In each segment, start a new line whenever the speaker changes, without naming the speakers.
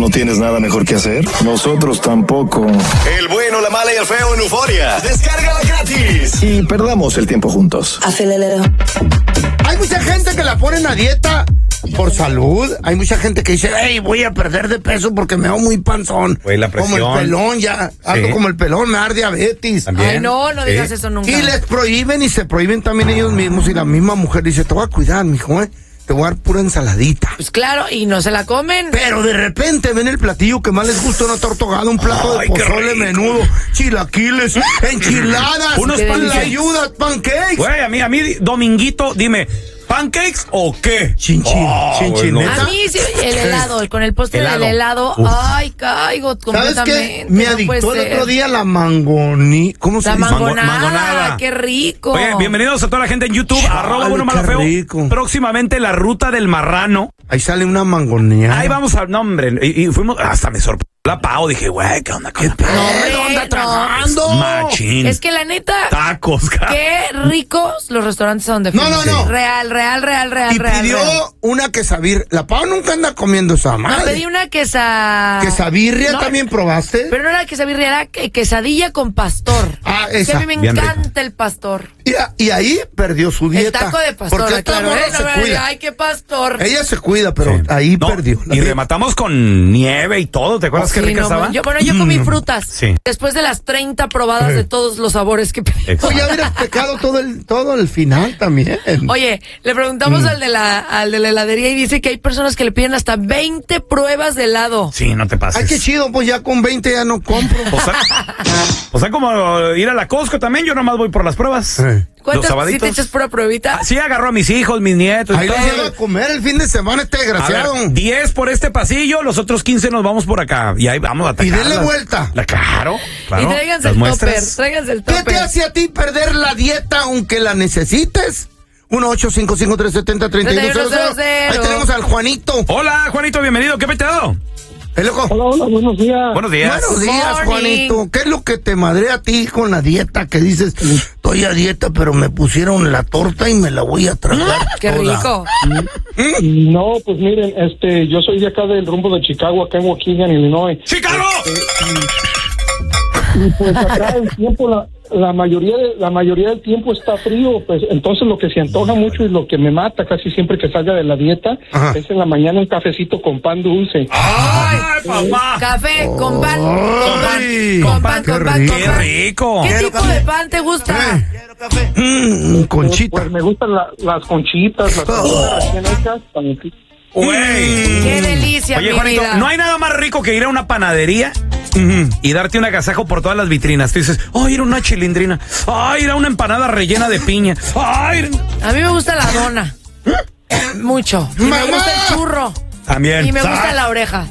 ¿No tienes nada mejor que hacer? Nosotros tampoco.
El bueno, la mala y el feo en Euforia. Descárgala gratis.
Y perdamos el tiempo juntos.
Hay mucha gente que la ponen a dieta por salud. Hay mucha gente que dice, hey, voy a perder de peso porque me veo muy panzón.
Güey, la presión.
Como el pelón ya. Algo como el pelón, me da diabetes.
¿También?
Ay, no digas eso nunca.
Y les prohíben y se prohíben también ellos mismos. Y la misma mujer dice, te voy a cuidar, mijo, te voy a dar pura ensaladita.
Pues claro, y no se la comen.
Pero de repente ven el platillo que más les gusta, una torta ahogada, un plato de pozole, menudo, chilaquiles, enchiladas,
unos
ayudas, pancakes.
Güey, a mí, Dominguito, dime, ¿pancakes o qué?
Chinchín.
No.
A mí sí, el helado, con el postre del helado, ay, caigo completamente.
¿Sabes qué? Me adictó el otro día la ¿cómo se dice?
Mangonada, qué rico.
Oye, bienvenidos a toda la gente en YouTube, @buenomalafeo. Próximamente la ruta del marrano.
Ahí sale una mangoneada.
Ahí vamos al nombre. Y fuimos, hasta me sorprendió la Pau. Dije, güey, ¿qué onda con la Pau?
¿Dónde anda trabajando?
Machín.
Es que la neta,
tacos, cara.
qué ricos los restaurantes donde
No.
Real.
Y pidió una quesabirria. La Pau nunca anda comiendo esa madre.
No, pedí una
¿Quesabirria también probaste?
Pero no era quesabirria, era quesadilla con pastor.
Ah,
Que
esa.
a mí me
Bien
encanta
rico.
el pastor.
Y ahí perdió su dieta.
El taco de pastor,
porque esta
claro.
morra
No
se
me
cuida.
diga, ay, qué pastor.
Ella se cuida, pero ahí
No,
perdió.
Y rematamos con nieve y todo. ¿Te acuerdas qué rica estaba?
Yo comí frutas.
Sí.
Después de las 30 probadas de todos los sabores que pedí.
Exacto.
Oye, hubieras pecado todo el final también.
Oye, le preguntamos al de la heladería y dice que hay personas que le piden hasta 20 pruebas de helado.
Sí, no te pases.
Ay, qué chido, pues ya con 20 ya no compro.
O sea, como ir a la Costco también, yo nomás voy por las pruebas. Los
¿Cuántas? ¿Sí
sabaditos.
te echas pura pruebita?
Sí, agarró a mis hijos, mis nietos.
Ahí
todo.
les llevo a comer el fin de semana este
A
desgraciado.
ver, 10 por este pasillo, los otros 15 nos vamos por acá. Y ahí vamos a atacar.
Y denle vuelta.
Claro.
Y tráiganse el topper, tráiganse el
¿Qué
topper.
te hace a ti perder la dieta aunque la necesites? 1-855-370-3100. Ahí tenemos al Juanito.
Hola, Juanito, bienvenido. ¿Qué petado?
Loco.
Hola, buenos días.
Buenos días.
Buenos días,
Morning.
Juanito. ¿Qué es lo que te madrea a ti con la dieta? Que dices, estoy a dieta, pero me pusieron la torta y me la voy a tragar
Qué
toda.
rico.
No, pues miren, yo soy de acá del rumbo de Chicago, acá en Waukegan, Illinois.
¡Chicago!
Y pues acá el tiempo, la mayoría del tiempo está frío, pues entonces lo que se antoja mucho y lo que me mata casi siempre que salga de la dieta es en la mañana un cafecito con pan dulce.
¡Ay, papá!
Café con pan.
Ay,
Con pan.
¡Qué rico!
¿Qué tipo de pan te gusta?
Conchita.
Pues me gustan las conchitas, las conchitas recién hechas.
Güey.
Qué delicia,
Oye,
mi
Juanito,
vida.
no hay nada más rico que ir a una panadería y darte un agasajo por todas las vitrinas. Tú dices, ¡ay, era una chilindrina! ¡Ay, era una empanada rellena de piña! ¡Ay!
A mí me gusta la dona. Mucho. Y me
¡Mamá!
gusta el churro.
También.
Y me gusta la oreja.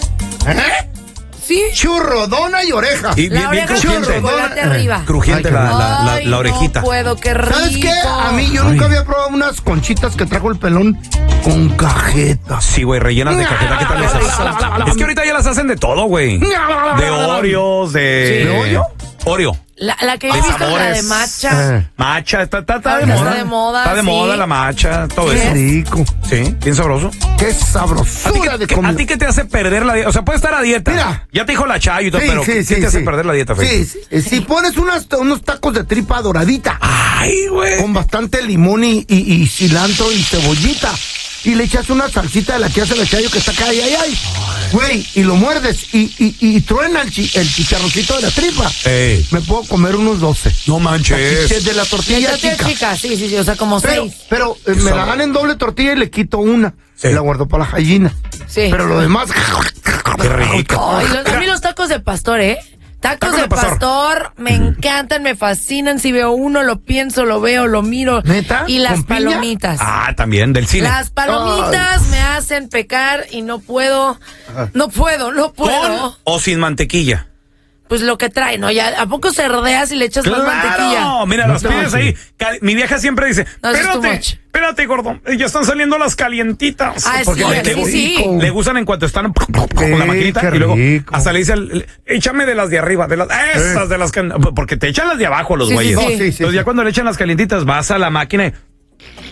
Sí.
Churro, dona y oreja.
Y
La
bien
oreja con
crujiente.
chocolate arriba.
Crujiente
Ay,
la orejita.
No puedo, qué rico.
¿Sabes qué? A mí yo nunca había probado unas conchitas que trajo el pelón con cajeta.
Sí, güey, rellenas de cajeta. ¿Qué tal esas? Es que ahorita ya las hacen de todo, güey. De Oreos, de...
Sí.
¿De Oreo?
Oreo.
La que yo he
De
visto es la
sabores.
de matcha.
Matcha, está de
Ahorita
moda.
está de moda,
Está de
sí.
moda la matcha, todo
Qué
eso.
rico.
Sí, bien sabroso.
Qué sabrosura de
¿A
comida.
ti qué te hace perder la dieta? O sea, puedes estar a dieta.
Mira.
Ya te dijo la Chayo y todo, pero ¿qué te hace perder la dieta, Fede?
Sí. Si pones unos tacos de tripa doradita
Ay, güey.
con bastante limón y cilantro y cebollita y le echas una salsita de la que hace la Chayo que está acá, ay. Güey, y lo muerdes y truena el chicharroncito de la tripa.
Ey.
Me puedo comer unos 12.
No manches.
De la tortilla chica.
Sí, o sea, como 6.
Pero me la dan en doble tortilla y le quito una.
Sí.
Y la guardo para la gallina.
Sí.
Pero lo demás...
Qué rico.
Ay, a mí los tacos de pastor, ¿eh? Tacos de pastor me encantan, me fascinan. Si veo uno, lo pienso, lo veo, lo miro.
¿Neta?
Y las
¿Con piña?
palomitas.
Ah, también, del cine.
Las palomitas me hacen pecar y no puedo. No puedo.
¿Con o sin mantequilla?
Pues lo que trae, ¿no? Ya, ¿a poco cerdeas y le echas más mantequilla?
No, mira, las pides ahí. Mi vieja siempre dice,
No, eso es too much.
espérate, gordo, ya están saliendo las calientitas.
Ah,
porque
sí.
le gustan en cuanto están con la maquinita
qué
y luego
rico.
hasta le dice, échame de las de arriba, esas de las que, porque te echan las de abajo los
Sí,
güeyes.
sí.
Sí.
Entonces ya cuando le echan las calientitas vas a la máquina y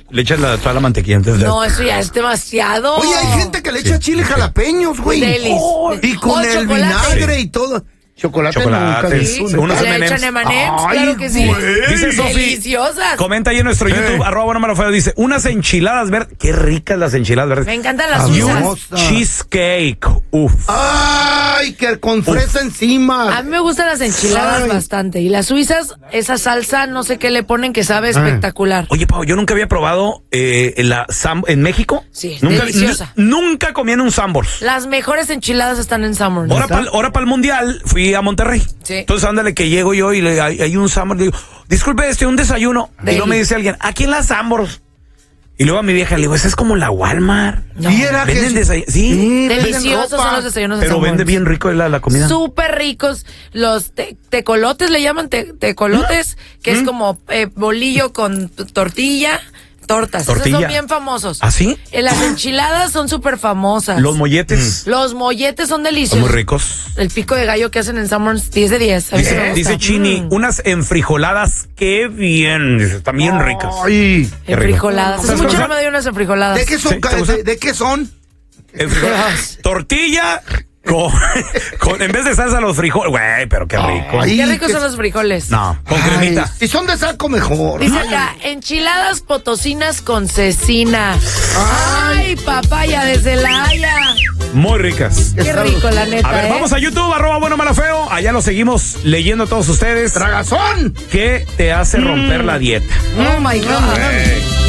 le echas toda la mantequilla. Entonces,
No, eso ya es demasiado.
Oye, hay gente que le echa chile jalapeños, güey.
Delis.
Y con el
chocolate.
vinagre y todo. Chocolate nunca.
Sí,
unos
le
M&Ms.
echan M&Ms,
Ay,
claro que sí.
güey.
Dice Sofi,
deliciosas.
comenta ahí en nuestro YouTube, @buenomalo dice, unas enchiladas verdes. Qué ricas las enchiladas verdes.
Me encantan las
Y un
suizas.
cheesecake. Uf.
Ay, que con fresa encima.
A mí me gustan las enchiladas
Ay.
bastante. Y las suizas, esa salsa, no sé qué le ponen, que sabe espectacular.
Oye, Pau, yo nunca había probado en México.
Sí,
nunca,
deliciosa.
Nunca comí en un Sambors.
Las mejores enchiladas están en Summer.
Ahora para el Mundial fui a Monterrey.
Sí.
Entonces, ándale, que llego yo y hay un Sambors. Le digo, disculpe, un desayuno. Y luego me dice alguien, aquí en la Sambors. Y luego a mi vieja le digo, esa es como la Walmart.
No.
Viera que
Venden
sí.
desayuno. Sí.
Deliciosos
ropa.
son los desayunos de
Pero
Sanborns.
vende bien rico la comida.
Súper ricos. Los tecolotes le llaman tecolotes, que es como bolillo con tortilla. Tortas, esos
Tortilla.
son bien famosos.
¿Ah, sí?
Las enchiladas son súper famosas.
Los molletes.
Los molletes son
Son
deliciosos.
muy ricos.
El pico de gallo que hacen en Summers, 10 de 10. A mí sí me gusta.
Dice Chini, unas enfrijoladas, qué bien. Dice, están bien ricas.
Ay.
Qué rico.
Enfrijoladas. Hace
¿Sabes
mucho
cómo
no me dio unas enfrijoladas.
¿De qué son?
Sí, ¿te gusta?
¿De qué son?
Enfrijoladas. Tortilla con en vez de salsa los frijoles. Güey, pero qué rico.
Ay.
Qué ricos
que-
son los frijoles.
No, con
Ay,
cremita.
si son de saco, mejor.
Dice acá, enchiladas potosinas con cecina. Ay, papaya desde La Haya.
Muy ricas.
Qué rico, la neta.
A ver, vamos a YouTube, @buenomalafeo. Allá lo seguimos leyendo a todos ustedes.
¡Tragazón!
¿Qué te hace romper la dieta?
Oh my God.